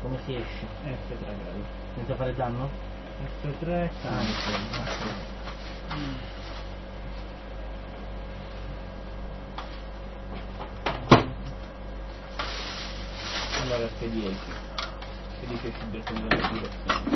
come si esce? F3 gradi. Senza fare danno? F3 tanto. Allora F10. F10 è subito la direzione.